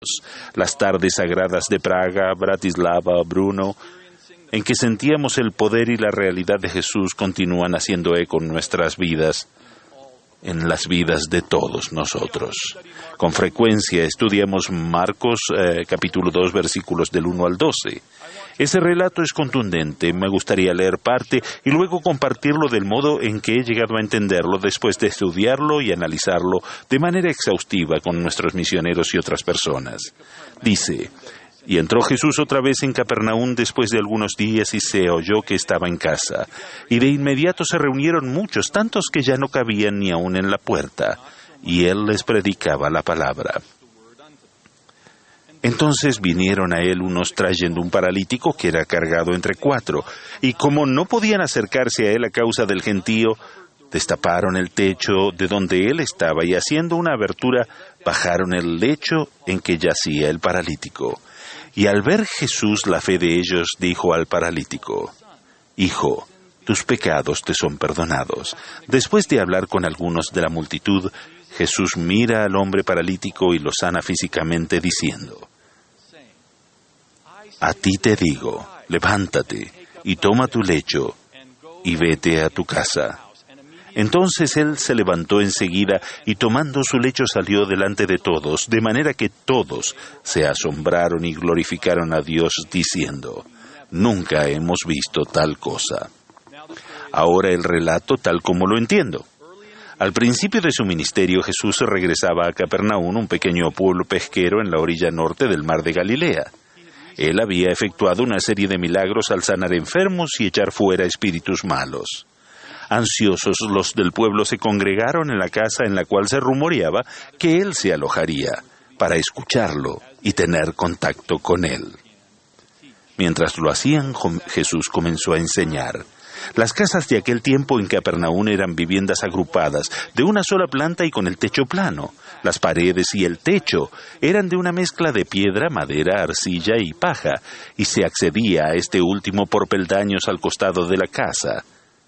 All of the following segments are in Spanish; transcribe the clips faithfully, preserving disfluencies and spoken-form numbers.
Las tardes sagradas de Praga, Bratislava, Brno, en que sentíamos el poder y la realidad de Jesús, continúan haciendo eco en nuestras vidas, en las vidas de todos nosotros. Con frecuencia estudiamos Marcos eh, capítulo dos, versículos del uno al doce. Ese relato es contundente. Me gustaría leer parte y luego compartirlo del modo en que he llegado a entenderlo después de estudiarlo y analizarlo de manera exhaustiva con nuestros misioneros y otras personas. Dice: y entró Jesús otra vez en Capernaum después de algunos días y se oyó que estaba en casa. Y de inmediato se reunieron muchos, tantos que ya no cabían ni aun en la puerta, y él les predicaba la palabra. Entonces vinieron a él unos trayendo un paralítico que era cargado entre cuatro, y como no podían acercarse a él a causa del gentío, destaparon el techo de donde él estaba y haciendo una abertura bajaron el lecho en que yacía el paralítico. Y al ver Jesús la fe de ellos, dijo al paralítico: Hijo, tus pecados te son perdonados. Después de hablar con algunos de la multitud, Jesús mira al hombre paralítico y lo sana físicamente, diciendo: A ti te digo, levántate y toma tu lecho y vete a tu casa. Entonces él se levantó enseguida y tomando su lecho salió delante de todos, de manera que todos se asombraron y glorificaron a Dios diciendo: Nunca hemos visto tal cosa. Ahora el relato tal como lo entiendo. Al principio de su ministerio, Jesús regresaba a Capernaum, un pequeño pueblo pesquero en la orilla norte del mar de Galilea. Él había efectuado una serie de milagros al sanar enfermos y echar fuera espíritus malos. Ansiosos, los del pueblo se congregaron en la casa en la cual se rumoreaba que él se alojaría, para escucharlo y tener contacto con él. Mientras lo hacían, Jesús comenzó a enseñar. Las casas de aquel tiempo en Capernaum eran viviendas agrupadas, de una sola planta y con el techo plano. Las paredes y el techo eran de una mezcla de piedra, madera, arcilla y paja, y se accedía a este último por peldaños al costado de la casa.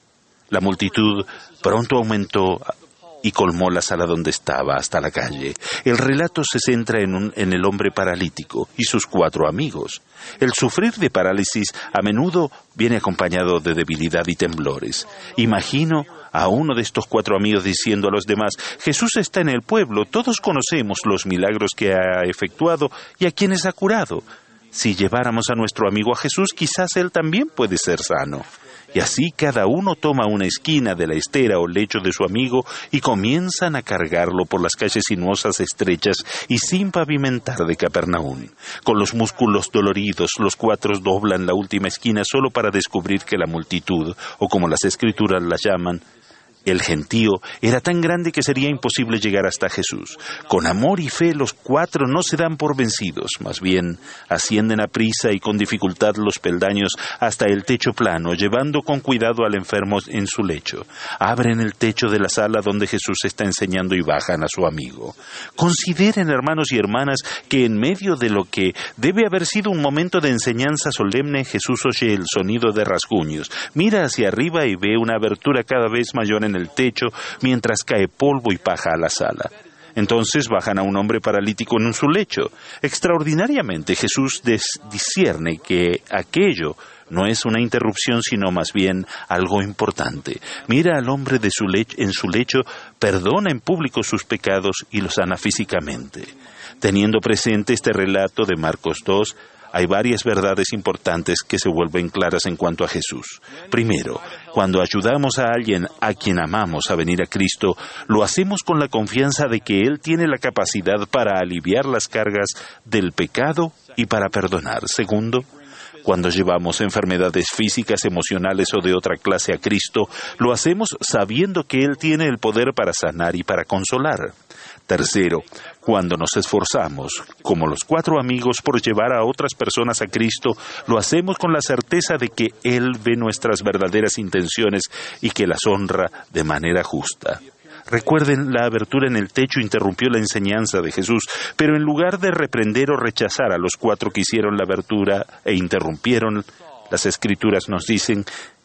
La multitud pronto aumentó y colmó la sala donde estaba hasta la calle. El relato se centra en, un, en el hombre paralítico y sus cuatro amigos. El sufrir de parálisis a menudo viene acompañado de debilidad y temblores. Imagino a uno de estos cuatro amigos diciendo a los demás: Jesús está en el pueblo, todos conocemos los milagros que ha efectuado y a quienes ha curado. Si lleváramos a nuestro amigo a Jesús, quizás él también puede ser sano. Y así cada uno toma una esquina de la estera o lecho de su amigo y comienzan a cargarlo por las calles sinuosas, estrechas y sin pavimentar de Capernaum. Con los músculos doloridos, los cuatro doblan la última esquina solo para descubrir que la multitud, o como las escrituras la llaman, el gentío, era tan grande que sería imposible llegar hasta Jesús. Con amor y fe los cuatro no se dan por vencidos, más bien ascienden a prisa y con dificultad los peldaños hasta el techo plano, llevando con cuidado al enfermo en su lecho. Abren el techo de la sala donde Jesús está enseñando y bajan a su amigo. Consideren, hermanos y hermanas, que en medio de lo que debe haber sido un momento de enseñanza solemne, Jesús oye el sonido de rasguños, mira hacia arriba y ve una abertura cada vez mayor en el techo mientras cae polvo y paja a la sala. Entonces bajan a un hombre paralítico en su lecho. Extraordinariamente Jesús discierne que aquello no es una interrupción, sino más bien algo importante. Mira al hombre de su lecho, en su lecho, perdona en público sus pecados y lo sana físicamente. Teniendo presente este relato de Marcos dos, hay varias verdades importantes que se vuelven claras en cuanto a Jesús. Primero, cuando ayudamos a alguien a quien amamos a venir a Cristo, lo hacemos con la confianza de que Él tiene la capacidad para aliviar las cargas del pecado y para perdonar. Segundo, cuando llevamos enfermedades físicas, emocionales o de otra clase a Cristo, lo hacemos sabiendo que Él tiene el poder para sanar y para consolar. Tercero, cuando nos esforzamos, como los cuatro amigos, por llevar a otras personas a Cristo, lo hacemos con la certeza de que Él ve nuestras verdaderas intenciones y que las honra de manera justa. Recuerden, la abertura en el techo interrumpió la enseñanza de Jesús, pero en lugar de reprender o rechazar a los cuatro que hicieron la abertura e interrumpieron, las Escrituras nos dicen: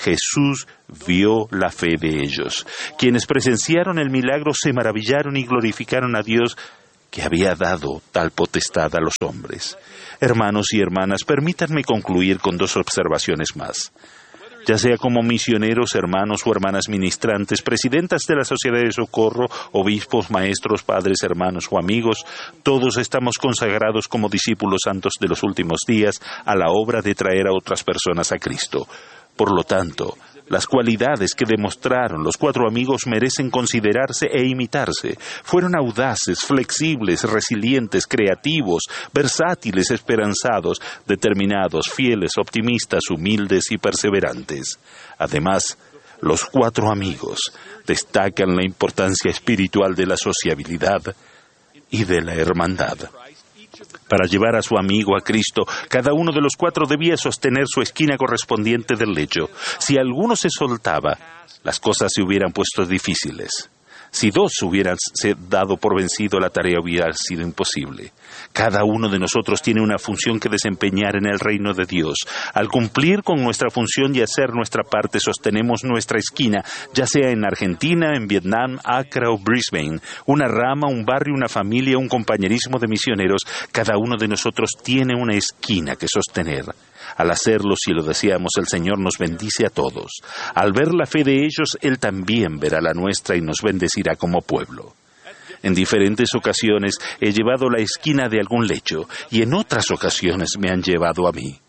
Jesús vio la fe de ellos. Quienes presenciaron el milagro se maravillaron y glorificaron a Dios que había dado tal potestad a los hombres. Hermanos y hermanas, permítanme concluir con dos observaciones más. Ya sea como misioneros, hermanos o hermanas ministrantes, presidentas de la Sociedad de Socorro, obispos, maestros, padres, hermanos o amigos, todos estamos consagrados como discípulos santos de los últimos días a la obra de traer a otras personas a Cristo. Por lo tanto, las cualidades que demostraron los cuatro amigos merecen considerarse e imitarse. Fueron audaces, flexibles, resilientes, creativos, versátiles, esperanzados, determinados, fieles, optimistas, humildes y perseverantes. Además, los cuatro amigos destacan la importancia espiritual de la sociabilidad y de la hermandad. Para llevar a su amigo a Cristo, cada uno de los cuatro debía sostener su esquina correspondiente del lecho. Si alguno se soltaba, las cosas se hubieran puesto difíciles. Si dos hubieran dado por vencido, la tarea hubiera sido imposible. Cada uno de nosotros tiene una función que desempeñar en el reino de Dios. Al cumplir con nuestra función y hacer nuestra parte, sostenemos nuestra esquina, ya sea en Argentina, en Vietnam, Accra o Brisbane. Una rama, un barrio, una familia, un compañerismo de misioneros. Cada uno de nosotros tiene una esquina que sostener. Al hacerlo, si lo deseamos, el Señor nos bendice a todos. Al ver la fe de ellos, Él también verá la nuestra y nos bendecirá como pueblo. En diferentes ocasiones he llevado la esquina de algún lecho y en otras ocasiones me han llevado a mí.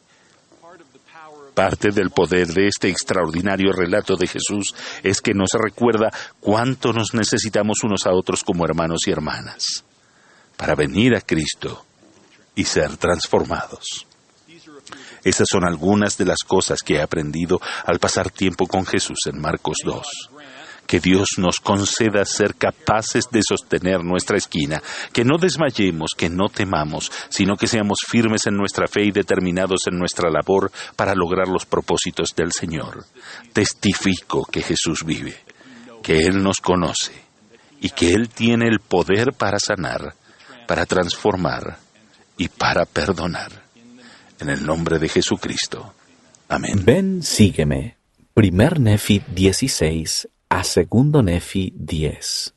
Parte del poder de este extraordinario relato de Jesús es que nos recuerda cuánto nos necesitamos unos a otros como hermanos y hermanas para venir a Cristo y ser transformados. Esas son algunas de las cosas que he aprendido al pasar tiempo con Jesús en Marcos dos. Que Dios nos conceda ser capaces de sostener nuestra esquina, que no desmayemos, que no temamos, sino que seamos firmes en nuestra fe y determinados en nuestra labor para lograr los propósitos del Señor. Testifico que Jesús vive, que Él nos conoce y que Él tiene el poder para sanar, para transformar y para perdonar. En el nombre de Jesucristo. Amén. Ven, sígueme. Primer Nefi dieciséis a Segundo Nefi diez.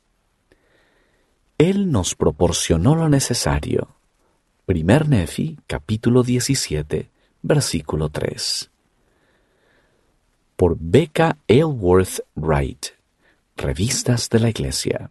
Él nos proporcionó lo necesario. Primer Nefi, capítulo diecisiete, versículo tres. Por Becca Aylworth Wright, Revistas de la Iglesia.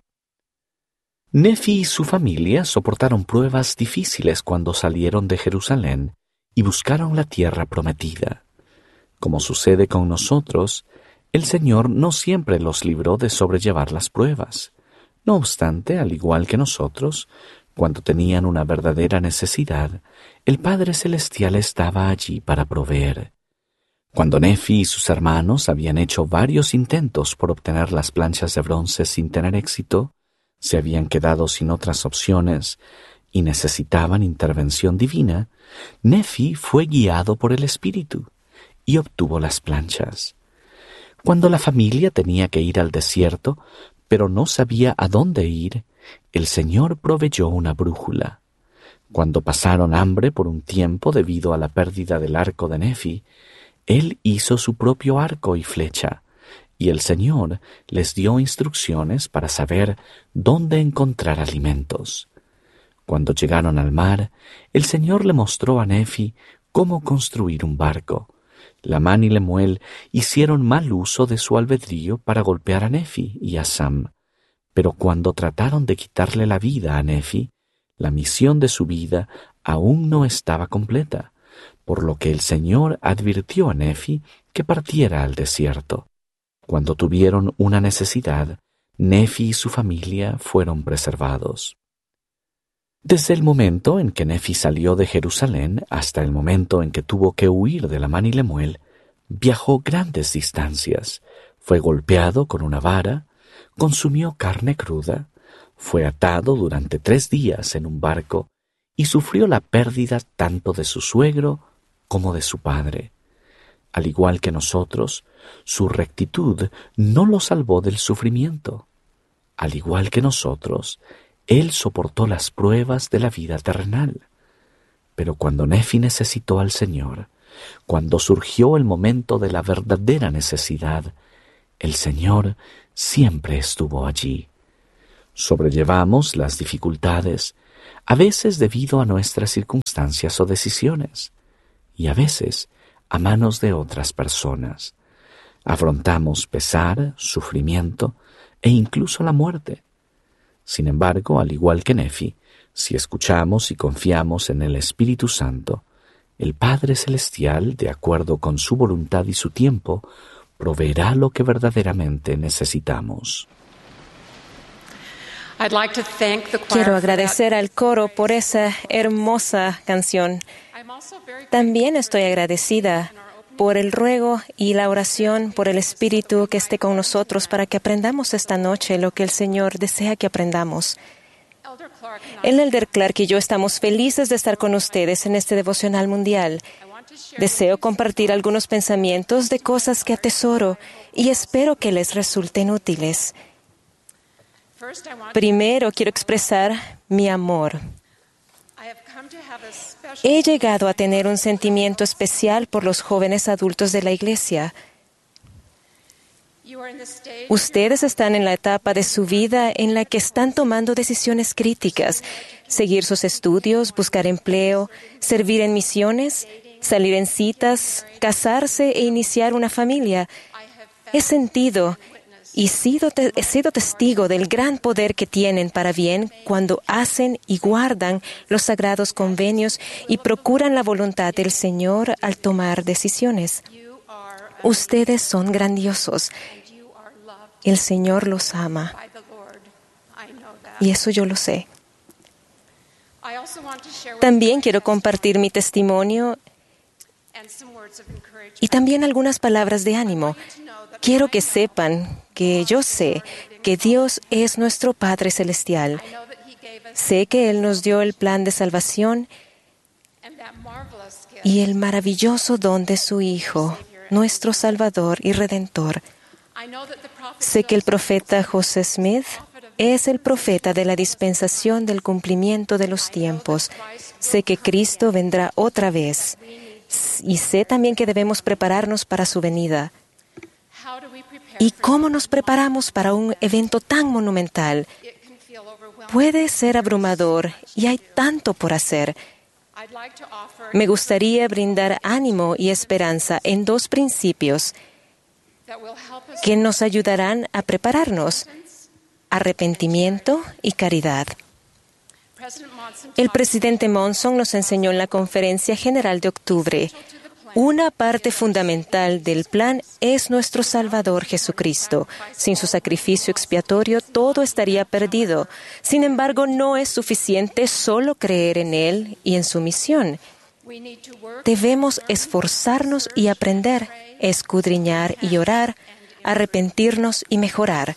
Nefi y su familia soportaron pruebas difíciles cuando salieron de Jerusalén y buscaron la tierra prometida. Como sucede con nosotros, el Señor no siempre los libró de sobrellevar las pruebas. No obstante, al igual que nosotros, cuando tenían una verdadera necesidad, el Padre Celestial estaba allí para proveer. Cuando Nefi y sus hermanos habían hecho varios intentos por obtener las planchas de bronce sin tener éxito, se habían quedado sin otras opciones y necesitaban intervención divina, Nefi fue guiado por el Espíritu y obtuvo las planchas. Cuando la familia tenía que ir al desierto, pero no sabía a dónde ir, el Señor proveyó una brújula. Cuando pasaron hambre por un tiempo debido a la pérdida del arco de Nefi, Él hizo su propio arco y flecha, y el Señor les dio instrucciones para saber dónde encontrar alimentos. Cuando llegaron al mar, el Señor le mostró a Nefi cómo construir un barco. Lamán y Lemuel hicieron mal uso de su albedrío para golpear a Nefi y a Sam, pero cuando trataron de quitarle la vida a Nefi, la misión de su vida aún no estaba completa, por lo que el Señor advirtió a Nefi que partiera al desierto. Cuando tuvieron una necesidad, Nefi y su familia fueron preservados. Desde el momento en que Nefi salió de Jerusalén hasta el momento en que tuvo que huir de Lamán y Lemuel, viajó grandes distancias, fue golpeado con una vara, consumió carne cruda, fue atado durante tres días en un barco y sufrió la pérdida tanto de su suegro como de su padre. Al igual que nosotros, su rectitud no lo salvó del sufrimiento. Al igual que nosotros, Él soportó las pruebas de la vida terrenal. Pero cuando Nefi necesitó al Señor, cuando surgió el momento de la verdadera necesidad, el Señor siempre estuvo allí. Sobrellevamos las dificultades, a veces debido a nuestras circunstancias o decisiones, y a veces a manos de otras personas. Afrontamos pesar, sufrimiento e incluso la muerte. Sin embargo, al igual que Nefi, si escuchamos y confiamos en el Espíritu Santo, el Padre Celestial, de acuerdo con su voluntad y su tiempo, proveerá lo que verdaderamente necesitamos. Quiero agradecer al coro por esa hermosa canción. También estoy agradecida por el ruego y la oración por el Espíritu que esté con nosotros para que aprendamos esta noche lo que el Señor desea que aprendamos. El Elder Clark y yo estamos felices de estar con ustedes en este devocional mundial. Deseo compartir algunos pensamientos de cosas que atesoro y espero que les resulten útiles. Primero quiero expresar mi amor. He llegado a tener un sentimiento especial por los jóvenes adultos de la iglesia. Ustedes están en la etapa de su vida en la que están tomando decisiones críticas, seguir sus estudios, buscar empleo, servir en misiones, salir en citas, casarse e iniciar una familia. He sentido y sido te- he sido testigo del gran poder que tienen para bien cuando hacen y guardan los sagrados convenios y procuran la voluntad del Señor al tomar decisiones. Ustedes son grandiosos. El Señor los ama. Y eso yo lo sé. También quiero compartir mi testimonio y también algunas palabras de ánimo. Quiero que sepan que yo sé que Dios es nuestro Padre Celestial. Sé que Él nos dio el plan de salvación y el maravilloso don de su Hijo, nuestro Salvador y Redentor. Sé que el profeta José Smith es el profeta de la dispensación del cumplimiento de los tiempos. Sé que Cristo vendrá otra vez. Y sé también que debemos prepararnos para su venida. ¿Y cómo nos preparamos para un evento tan monumental? Puede ser abrumador y hay tanto por hacer. Me gustaría brindar ánimo y esperanza en dos principios que nos ayudarán a prepararnos: arrepentimiento y caridad. El presidente Monson nos enseñó en la Conferencia General de octubre: una parte fundamental del plan es nuestro Salvador Jesucristo. Sin su sacrificio expiatorio, todo estaría perdido. Sin embargo, no es suficiente solo creer en Él y en su misión. Debemos esforzarnos y aprender, escudriñar y orar, arrepentirnos y mejorar.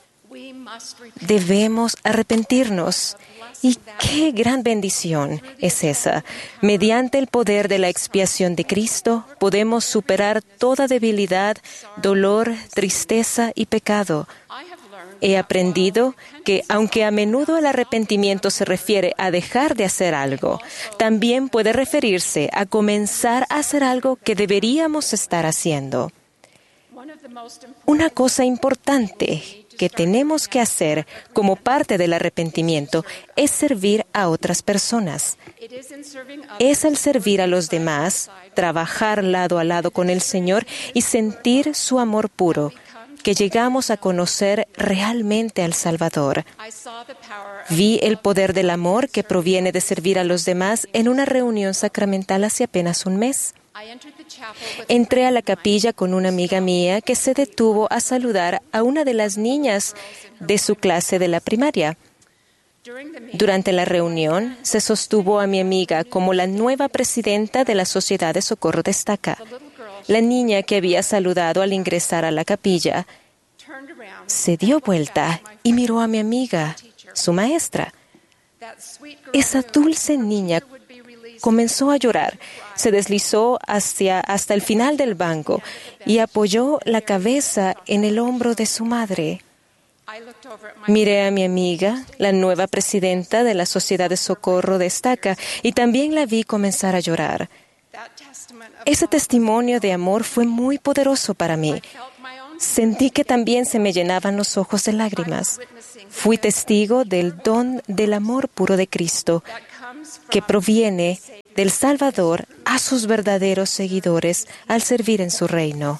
Debemos arrepentirnos. Y qué gran bendición es esa. Mediante el poder de la expiación de Cristo, podemos superar toda debilidad, dolor, tristeza y pecado. He aprendido que, aunque a menudo el arrepentimiento se refiere a dejar de hacer algo, también puede referirse a comenzar a hacer algo que deberíamos estar haciendo. Una cosa importante que tenemos que hacer como parte del arrepentimiento es servir a otras personas. Es al servir a los demás, trabajar lado a lado con el Señor y sentir su amor puro, que llegamos a conocer realmente al Salvador. Vi el poder del amor que proviene de servir a los demás en una reunión sacramental hace apenas un mes. Entré a la capilla con una amiga mía que se detuvo a saludar a una de las niñas de su clase de la primaria. Durante la reunión, se sostuvo a mi amiga como la nueva presidenta de la Sociedad de Socorro de Estaca. La niña que había saludado al ingresar a la capilla se dio vuelta y miró a mi amiga, su maestra. Esa dulce niña comenzó a llorar, se deslizó hacia, hasta el final del banco y apoyó la cabeza en el hombro de su madre. Miré a mi amiga, la nueva presidenta de la Sociedad de Socorro de Estaca, y también la vi comenzar a llorar. Ese testimonio de amor fue muy poderoso para mí. Sentí que también se me llenaban los ojos de lágrimas. Fui testigo del don del amor puro de Cristo, que proviene del Salvador a sus verdaderos seguidores al servir en su reino.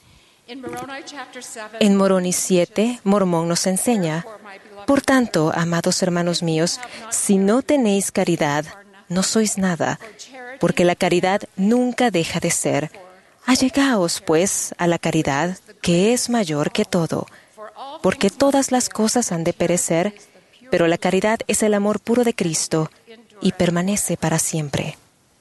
En Moroni siete, Mormón nos enseña: por tanto, amados hermanos míos, si no tenéis caridad, no sois nada, porque la caridad nunca deja de ser. Allegaos, pues, a la caridad, que es mayor que todo, porque todas las cosas han de perecer, pero la caridad es el amor puro de Cristo y permanece para siempre.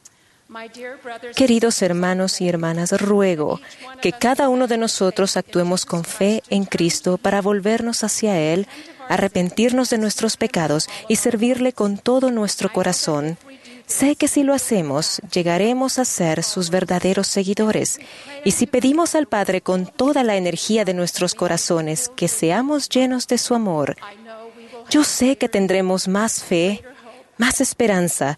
Queridos hermanos y hermanas, ruego que cada uno de nosotros actuemos con fe en Cristo para volvernos hacia Él, arrepentirnos de nuestros pecados y servirle con todo nuestro corazón. Sé que si lo hacemos, llegaremos a ser sus verdaderos seguidores. Y si pedimos al Padre con toda la energía de nuestros corazones que seamos llenos de su amor, yo sé que tendremos más fe, más esperanza,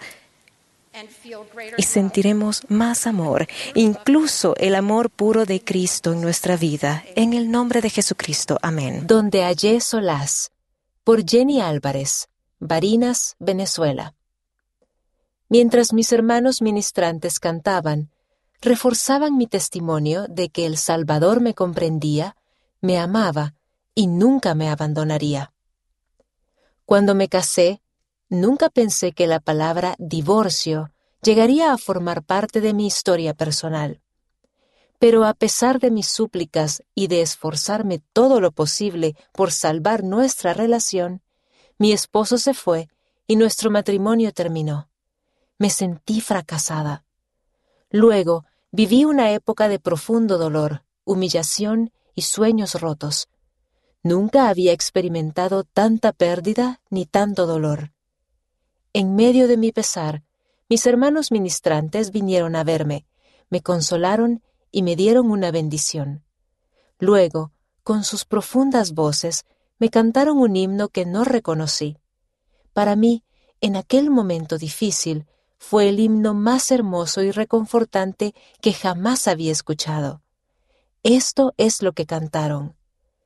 y sentiremos más amor, incluso el amor puro de Cristo en nuestra vida. En el nombre de Jesucristo. Amén. Donde hallé solaz, por Jenny Álvarez, Barinas, Venezuela. Mientras mis hermanos ministrantes cantaban, reforzaban mi testimonio de que el Salvador me comprendía, me amaba y nunca me abandonaría. Cuando me casé, nunca pensé que la palabra divorcio llegaría a formar parte de mi historia personal. Pero a pesar de mis súplicas y de esforzarme todo lo posible por salvar nuestra relación, mi esposo se fue y nuestro matrimonio terminó. Me sentí fracasada. Luego viví una época de profundo dolor, humillación y sueños rotos. Nunca había experimentado tanta pérdida ni tanto dolor. En medio de mi pesar, mis hermanos ministrantes vinieron a verme, me consolaron y me dieron una bendición. Luego, con sus profundas voces, me cantaron un himno que no reconocí. Para mí, en aquel momento difícil, fue el himno más hermoso y reconfortante que jamás había escuchado. Esto es lo que cantaron.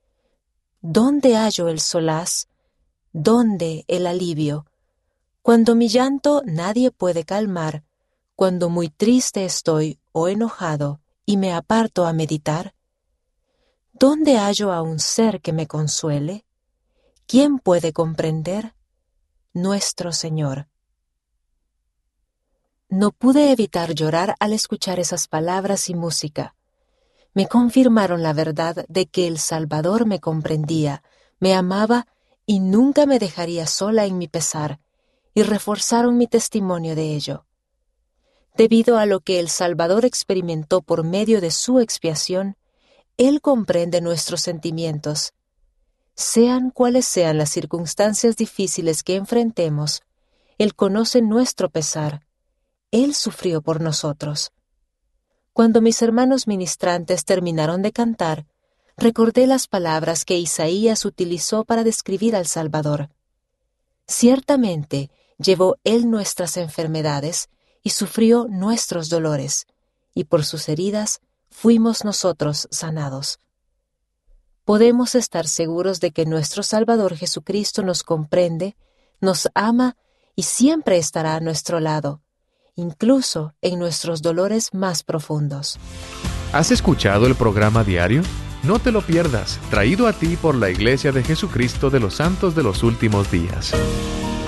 ¿Dónde hallo el solaz? ¿Dónde el alivio? Cuando mi llanto nadie puede calmar, cuando muy triste estoy o enojado y me aparto a meditar. ¿Dónde hallo a un ser que me consuele? ¿Quién puede comprender? Nuestro Señor. No pude evitar llorar al escuchar esas palabras y música. Me confirmaron la verdad de que el Salvador me comprendía, me amaba y nunca me dejaría sola en mi pesar, y reforzaron mi testimonio de ello. Debido a lo que el Salvador experimentó por medio de su expiación, Él comprende nuestros sentimientos. Sean cuales sean las circunstancias difíciles que enfrentemos, Él conoce nuestro pesar. Él sufrió por nosotros. Cuando mis hermanos ministrantes terminaron de cantar, recordé las palabras que Isaías utilizó para describir al Salvador. Ciertamente llevó Él nuestras enfermedades y sufrió nuestros dolores, y por sus heridas fuimos nosotros sanados. Podemos estar seguros de que nuestro Salvador Jesucristo nos comprende, nos ama y siempre estará a nuestro lado, incluso en nuestros dolores más profundos. ¿Has escuchado el programa diario? No te lo pierdas, traído a ti por la Iglesia de Jesucristo de los Santos de los Últimos Días.